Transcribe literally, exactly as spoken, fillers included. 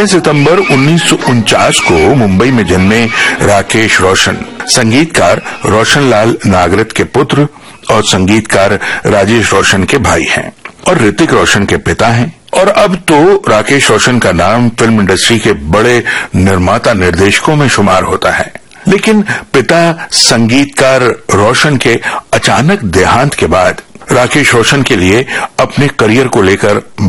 छह सितंबर उन्नीस सौ उनचास को मुंबई में जन्मे राकेश रोशन संगीतकार रोशनलाल नागरथ के पुत्र और संगीतकार राजेश रोशन के भाई हैं और ऋतिक रोशन के पिता हैं। और अब तो राकेश रोशन का नाम फिल्म इंडस्ट्री के बड़े निर्माता निर्देशकों में शुमार होता है। लेकिन पिता संगीतकार रोशन के अचानक देहांत के बाद राकेश रोशन के लिए अपने करियर को लेकर